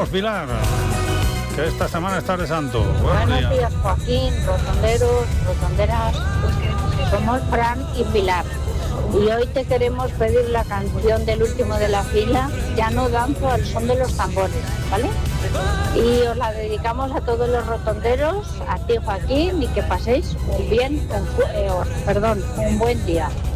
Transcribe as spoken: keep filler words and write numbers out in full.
Vamos, Pilar, que esta semana está de santo. Buenos, Buenos días. días, Joaquín, rotonderos, rotonderas. Somos Fran y Pilar. Y hoy te queremos pedir la canción del último de la fila, Ya no danzo al son de los tambores, ¿vale? Y os la dedicamos a todos los rotonderos, a ti, Joaquín, y que paséis un bien, un, eh, perdón, un buen día.